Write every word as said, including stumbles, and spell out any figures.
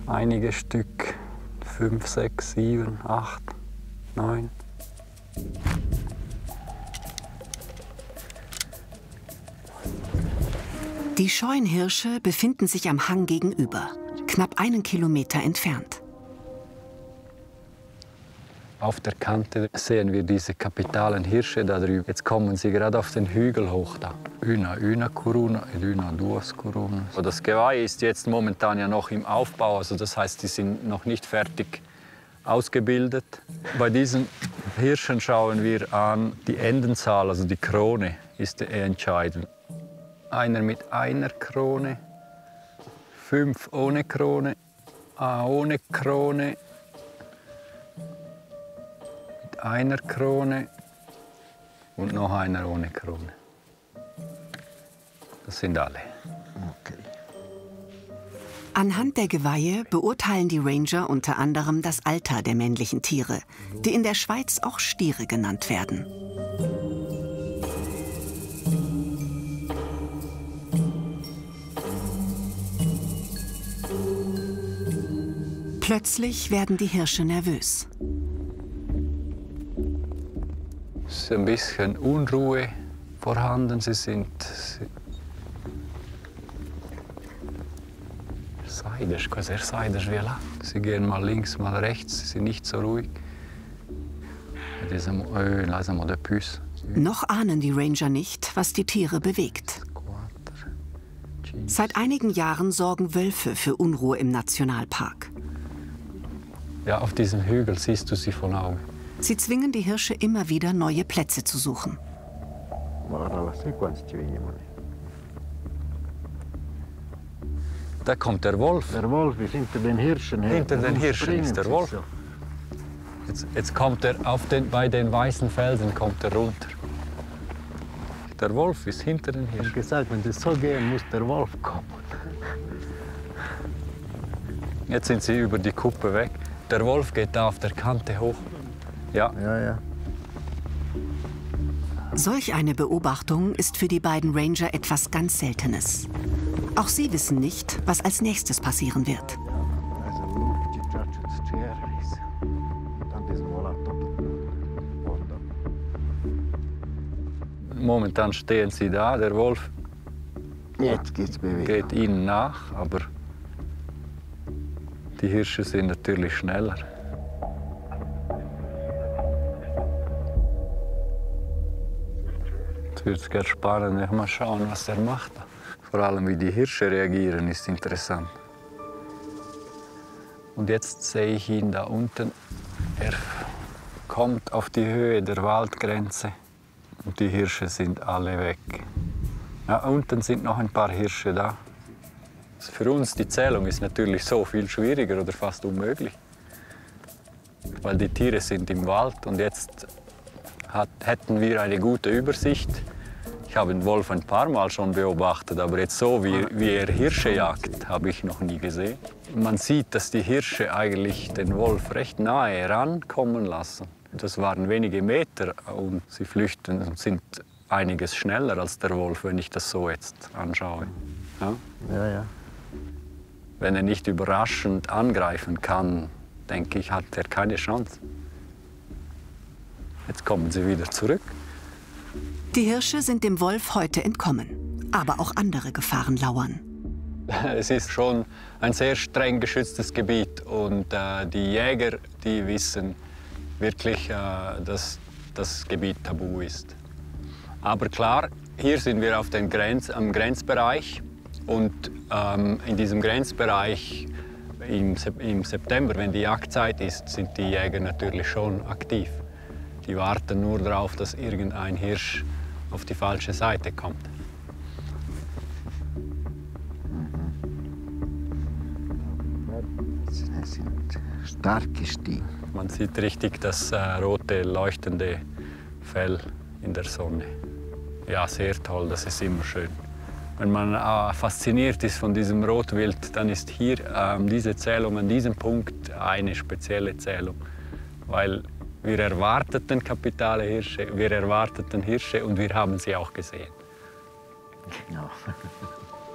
einige Stück. Fünf, sechs, sieben, acht, neun. Die Scheunhirsche befinden sich am Hang gegenüber, knapp einen Kilometer entfernt. Auf der Kante sehen wir diese kapitalen Hirsche da drüben. Jetzt kommen sie gerade auf den Hügel hoch da. Una, una corona, una, duas corona. Das Geweih ist jetzt momentan ja noch im Aufbau, also das heißt, die sind noch nicht fertig ausgebildet. Bei diesen Hirschen schauen wir an, die Endenzahl, also die Krone, ist entscheidend. Einer mit einer Krone, fünf ohne Krone, ah, ohne Krone, mit einer Krone und noch einer ohne Krone. Das sind alle. Okay. Anhand der Geweihe beurteilen die Ranger unter anderem das Alter der männlichen Tiere, die in der Schweiz auch Stiere genannt werden. Plötzlich werden die Hirsche nervös. Es ist ein bisschen Unruhe vorhanden. Sie sind seidisch, sehr seidisch. Sie gehen mal links, mal rechts. Sie sind nicht so ruhig. Noch ahnen die Ranger nicht, was die Tiere bewegt. Seit einigen Jahren sorgen Wölfe für Unruhe im Nationalpark. Ja, auf diesem Hügel siehst du sie von Augen. Sie zwingen die Hirsche immer wieder, neue Plätze zu suchen. Da kommt der Wolf. Der Wolf ist hinter den Hirschen her. Hinter den Hirschen ist der Wolf. So. Jetzt, jetzt kommt er auf den, bei den weißen Felsen kommt er runter. Der Wolf ist hinter den Hirschen. Ich habe gesagt, wenn das so gehen muss, der Wolf kommen. Jetzt sind sie über die Kuppe weg. Der Wolf geht da auf der Kante hoch. Ja. Ja, ja. Solch eine Beobachtung ist für die beiden Ranger etwas ganz Seltenes. Auch sie wissen nicht, was als nächstes passieren wird. Momentan stehen sie da, der Wolf Jetzt geht's geht ihnen nach, aber die Hirsche sind natürlich schneller. Jetzt wird es ganz spannend. Mal schauen, was er macht. Vor allem, wie die Hirsche reagieren, ist interessant. Und jetzt sehe ich ihn da unten. Er kommt auf die Höhe der Waldgrenze und die Hirsche sind alle weg. Ja, unten sind noch ein paar Hirsche da. Für uns die Zählung ist natürlich so viel schwieriger oder fast unmöglich, weil die Tiere sind im Wald und jetzt hat, hätten wir eine gute Übersicht. Ich habe den Wolf ein paar Mal schon beobachtet, aber jetzt so, wie, wie er Hirsche jagt, habe ich noch nie gesehen. Man sieht, dass die Hirsche eigentlich den Wolf recht nahe rankommen lassen. Das waren wenige Meter und sie flüchten und sind einiges schneller als der Wolf, wenn ich das so jetzt anschaue. Ja? Ja, ja. Wenn er nicht überraschend angreifen kann, denke ich, hat er keine Chance. Jetzt kommen sie wieder zurück. Die Hirsche sind dem Wolf heute entkommen, aber auch andere Gefahren lauern. Es ist schon ein sehr streng geschütztes Gebiet und äh, die Jäger, die wissen wirklich, äh, dass das Gebiet tabu ist. Aber klar, hier sind wir auf den Grenz, am Grenzbereich und ähm, in diesem Grenzbereich im, im September, wenn die Jagdzeit ist, sind die Jäger natürlich schon aktiv. Die warten nur darauf, dass irgendein Hirsch auf die falsche Seite kommt. Es sind starke Stiefel. Man sieht richtig das äh, rote, leuchtende Fell in der Sonne. Ja, sehr toll, das ist immer schön. Wenn man äh, fasziniert ist von diesem Rotwild, dann ist hier äh, diese Zählung an diesem Punkt eine spezielle Zählung. Weil wir erwarteten kapitale Hirsche, wir erwarteten Hirsche und wir haben sie auch gesehen. Ja.